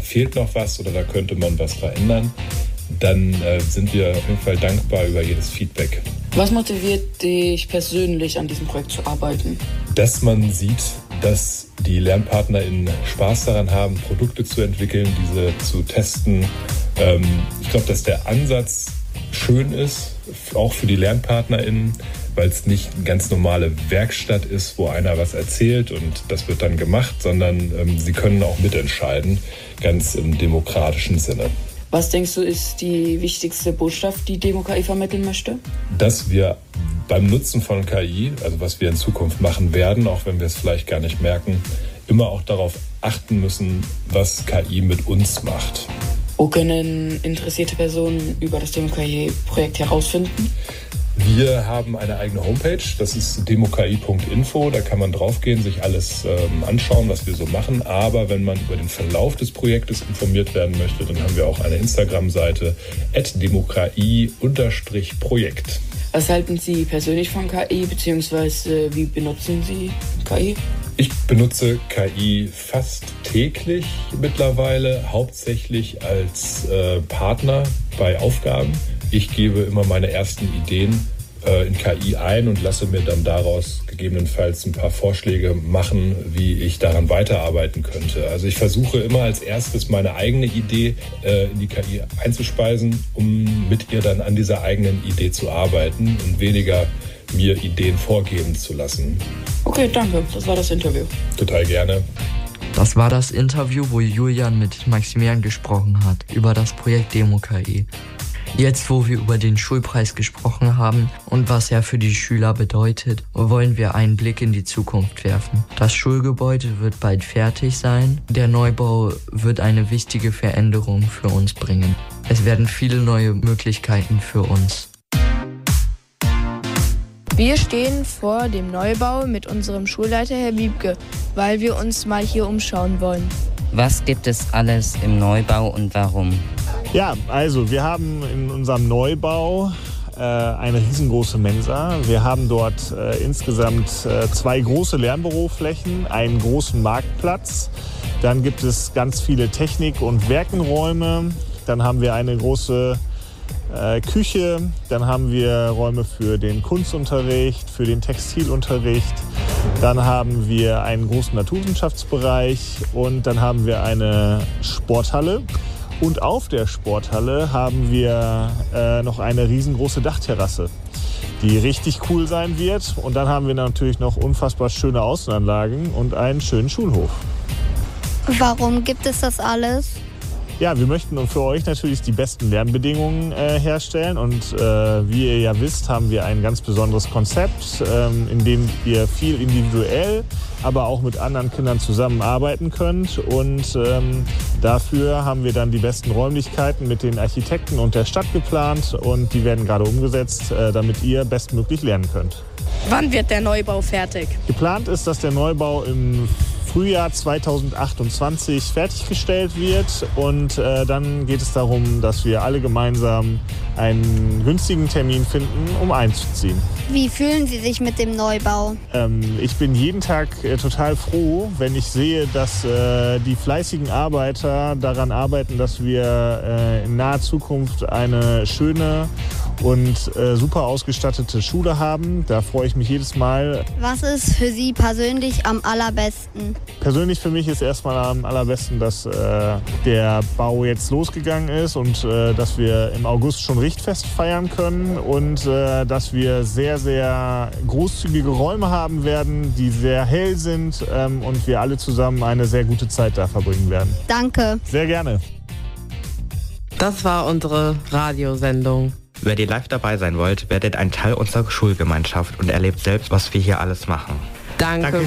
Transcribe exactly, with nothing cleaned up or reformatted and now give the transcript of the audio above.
fehlt noch was oder da könnte man was verändern, dann äh, sind wir auf jeden Fall dankbar über jedes Feedback. Was motiviert dich persönlich, an diesem Projekt zu arbeiten? Dass man sieht, dass die LernpartnerInnen Spaß daran haben, Produkte zu entwickeln, diese zu testen. Ähm, ich glaube, dass der Ansatz schön ist, auch für die LernpartnerInnen, weil es nicht eine ganz normale Werkstatt ist, wo einer was erzählt und das wird dann gemacht, sondern ähm, sie können auch mitentscheiden, ganz im demokratischen Sinne. Was denkst du, ist die wichtigste Botschaft, die Demo-K I vermitteln möchte? Dass wir beim Nutzen von K I, also was wir in Zukunft machen werden, auch wenn wir es vielleicht gar nicht merken, immer auch darauf achten müssen, was K I mit uns macht. Wo können interessierte Personen über das Demo-K I-Projekt herausfinden? Wir haben eine eigene Homepage, das ist demoki punkt info, da kann man draufgehen, sich alles ähm, anschauen, was wir so machen. Aber wenn man über den Verlauf des Projektes informiert werden möchte, dann haben wir auch eine Instagram-Seite at demoki Projekt. Was halten Sie persönlich von K I, beziehungsweise wie benutzen Sie K I? Ich benutze K I fast täglich mittlerweile, hauptsächlich als äh, Partner bei Aufgaben. Ich gebe immer meine ersten Ideen äh, in K I ein und lasse mir dann daraus gegebenenfalls ein paar Vorschläge machen, wie ich daran weiterarbeiten könnte. Also ich versuche immer als erstes meine eigene Idee äh, in die K I einzuspeisen, um mit ihr dann an dieser eigenen Idee zu arbeiten und weniger mir Ideen vorgeben zu lassen. Okay, danke. Das war das Interview. Total gerne. Das war das Interview, wo Julian mit Maximilian gesprochen hat über das Projekt Demo-K I. Jetzt, wo wir über den Schulpreis gesprochen haben und was er für die Schüler bedeutet, wollen wir einen Blick in die Zukunft werfen. Das Schulgebäude wird bald fertig sein. Der Neubau wird eine wichtige Veränderung für uns bringen. Es werden viele neue Möglichkeiten für uns. Wir stehen vor dem Neubau mit unserem Schulleiter Herr Wiebke, weil wir uns mal hier umschauen wollen. Was gibt es alles im Neubau und warum? Ja, also wir haben in unserem Neubau äh, eine riesengroße Mensa. Wir haben dort äh, insgesamt äh, zwei große Lernbüroflächen, einen großen Marktplatz. Dann gibt es ganz viele Technik- und Werkenräume. Dann haben wir eine große äh, Küche. Dann haben wir Räume für den Kunstunterricht, für den Textilunterricht. Dann haben wir einen großen Naturwissenschaftsbereich und dann haben wir eine Sporthalle. Und auf der Sporthalle haben wir äh, noch eine riesengroße Dachterrasse, die richtig cool sein wird. Und dann haben wir natürlich noch unfassbar schöne Außenanlagen und einen schönen Schulhof. Warum gibt es das alles? Ja, wir möchten für euch natürlich die besten Lernbedingungen äh, herstellen. Und äh, wie ihr ja wisst, haben wir ein ganz besonderes Konzept, ähm, in dem ihr viel individuell, aber auch mit anderen Kindern zusammenarbeiten könnt. Und ähm, dafür haben wir dann die besten Räumlichkeiten mit den Architekten und der Stadt geplant. Und die werden gerade umgesetzt, äh, damit ihr bestmöglich lernen könnt. Wann wird der Neubau fertig? Geplant ist, dass der Neubau im Frühjahr zweitausendachtundzwanzig fertiggestellt wird und äh, dann geht es darum, dass wir alle gemeinsam einen günstigen Termin finden, um einzuziehen. Wie fühlen Sie sich mit dem Neubau? Ähm, ich bin jeden Tag äh, total froh, wenn ich sehe, dass äh, die fleißigen Arbeiter daran arbeiten, dass wir äh, in naher Zukunft eine schöne und äh, super ausgestattete Schule haben. Da freue ich mich jedes Mal. Was ist für Sie persönlich am allerbesten? Persönlich für mich ist erstmal am allerbesten, dass äh, der Bau jetzt losgegangen ist und äh, dass wir im August schon Richtfest feiern können und äh, dass wir sehr, sehr großzügige Räume haben werden, die sehr hell sind ähm, und wir alle zusammen eine sehr gute Zeit da verbringen werden. Danke. Sehr gerne. Das war unsere Radiosendung. Wenn ihr live dabei sein wollt, werdet ein Teil unserer Schulgemeinschaft und erlebt selbst, was wir hier alles machen. Danke. Danke.